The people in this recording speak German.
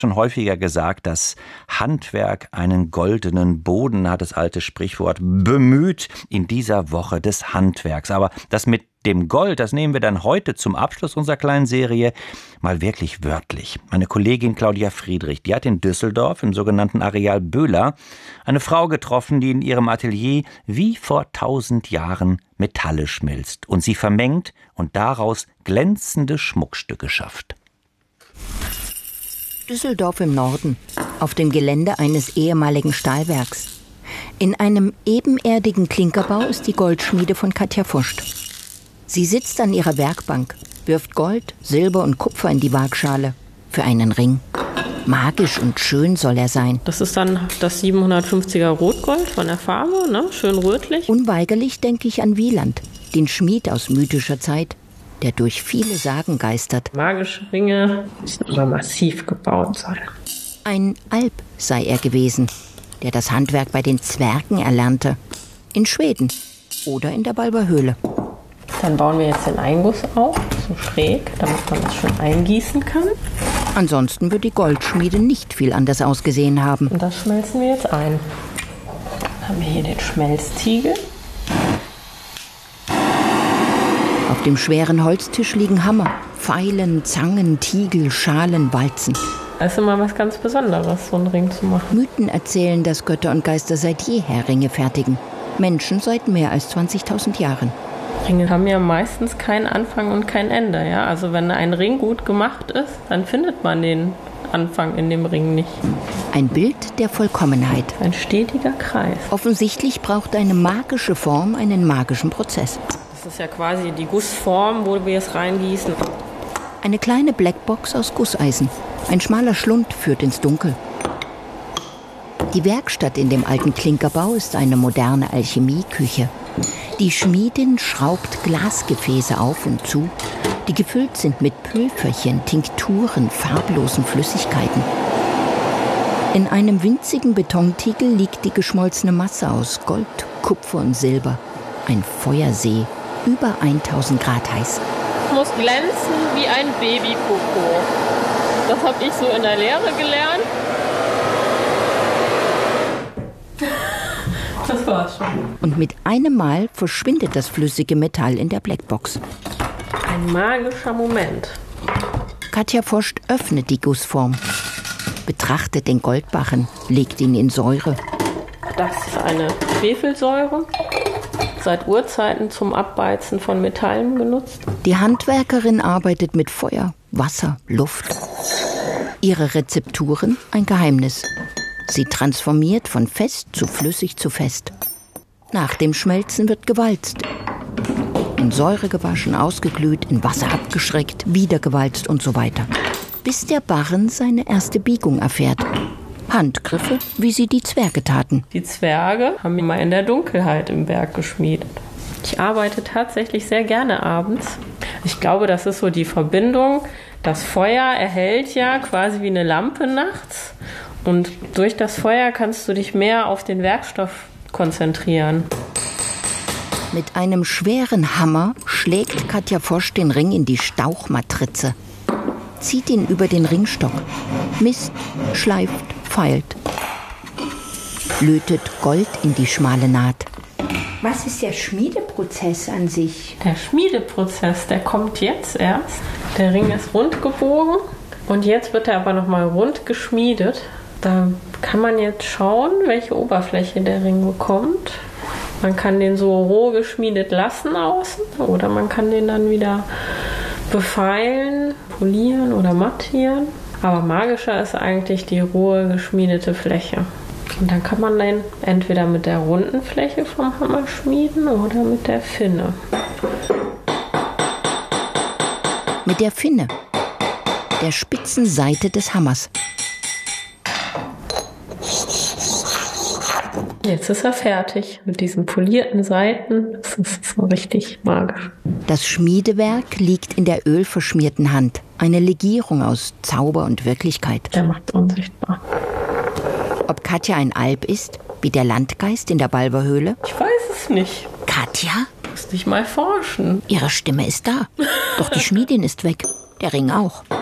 Schon häufiger gesagt, das Handwerk einen goldenen Boden hat, das alte Sprichwort, bemüht in dieser Woche des Handwerks. Aber das mit dem Gold, das nehmen wir dann heute zum Abschluss unserer kleinen Serie mal wirklich wörtlich. Meine Kollegin Claudia Friedrich, die hat in Düsseldorf im sogenannten Areal Böhler eine Frau getroffen, die in ihrem Atelier wie vor 1000 Jahren Metalle schmilzt und sie vermengt und daraus glänzende Schmuckstücke schafft. Düsseldorf im Norden, auf dem Gelände eines ehemaligen Stahlwerks. In einem ebenerdigen Klinkerbau ist die Goldschmiede von Katja Fuscht. Sie sitzt an ihrer Werkbank, wirft Gold, Silber und Kupfer in die Waagschale für einen Ring. Magisch und schön soll er sein. Das ist dann das 750er Rotgold von der Farbe, ne? Schön rötlich. Unweigerlich denke ich an Wieland, den Schmied aus mythischer Zeit, der durch viele Sagen geistert. Magische Ringe müssen aber massiv gebaut sein. Ein Alp sei er gewesen, der das Handwerk bei den Zwergen erlernte. In Schweden oder in der Balberhöhle. Dann bauen wir jetzt den Einguss auf, so schräg, damit man das schön eingießen kann. Ansonsten wird die Goldschmiede nicht viel anders ausgesehen haben. Und das schmelzen wir jetzt ein. Dann haben wir hier den Schmelztiegel. Auf dem schweren Holztisch liegen Hammer, Pfeilen, Zangen, Tiegel, Schalen, Walzen. Das ist immer was ganz Besonderes, so einen Ring zu machen. Mythen erzählen, dass Götter und Geister seit jeher Ringe fertigen. Menschen seit mehr als 20.000 Jahren. Ringe haben ja meistens keinen Anfang und kein Ende. Ja? Also wenn ein Ring gut gemacht ist, dann findet man den Anfang in dem Ring nicht. Ein Bild der Vollkommenheit. Ein stetiger Kreis. Offensichtlich braucht eine magische Form einen magischen Prozess. Das ist ja quasi die Gussform, wo wir es reingießen. Eine kleine Blackbox aus Gusseisen. Ein schmaler Schlund führt ins Dunkel. Die Werkstatt in dem alten Klinkerbau ist eine moderne Alchemieküche. Die Schmiedin schraubt Glasgefäße auf und zu, die gefüllt sind mit Pülferchen, Tinkturen, farblosen Flüssigkeiten. In einem winzigen Betontiegel liegt die geschmolzene Masse aus Gold, Kupfer und Silber. Ein Feuersee, über 1000 Grad heiß. Muss glänzen wie ein Babykoko. Das habe ich so in der Lehre gelernt. Das war's schon. Und mit einem Mal verschwindet das flüssige Metall in der Blackbox. Ein magischer Moment. Katja Fuscht öffnet die Gussform, betrachtet den Goldbarren, legt ihn in Säure. Das ist eine Schwefelsäure, seit Urzeiten zum Abbeizen von Metallen genutzt. Die Handwerkerin arbeitet mit Feuer, Wasser, Luft. Ihre Rezepturen ein Geheimnis. Sie transformiert von fest zu flüssig zu fest. Nach dem Schmelzen wird gewalzt. In Säure gewaschen, ausgeglüht, in Wasser abgeschreckt, wieder gewalzt und so weiter. Bis der Barren seine erste Biegung erfährt. Handgriffe, wie sie die Zwerge taten. Die Zwerge haben immer in der Dunkelheit im Werk geschmiedet. Ich arbeite tatsächlich sehr gerne abends. Ich glaube, das ist so die Verbindung. Das Feuer erhellt ja quasi wie eine Lampe nachts. Und durch das Feuer kannst du dich mehr auf den Werkstoff konzentrieren. Mit einem schweren Hammer schlägt Katja Fuscht den Ring in die Stauchmatrize. Zieht ihn über den Ringstock, misst, schleift, feilt. Lötet Gold in die schmale Naht. Was ist der Schmiedeprozess an sich? Der Schmiedeprozess, der kommt jetzt erst. Der Ring ist rund gebogen und jetzt wird er aber nochmal rund geschmiedet. Da kann man jetzt schauen, welche Oberfläche der Ring bekommt. Man kann den so roh geschmiedet lassen außen oder man kann den dann wieder befeilen, polieren oder mattieren. Aber magischer ist eigentlich die rohe geschmiedete Fläche. Und dann kann man den entweder mit der runden Fläche vom Hammer schmieden oder mit der Finne. Mit der Finne, der spitzen Seite des Hammers. Jetzt ist er fertig mit diesen polierten Seiten. Das ist so richtig magisch. Das Schmiedewerk liegt in der ölverschmierten Hand. Eine Legierung aus Zauber und Wirklichkeit. Der macht es unsichtbar. Ob Katja ein Alp ist, wie der Landgeist in der Balberhöhle? Ich weiß es nicht. Katja? Muss nicht mal forschen. Ihre Stimme ist da. Doch die Schmiedin ist weg. Der Ring auch.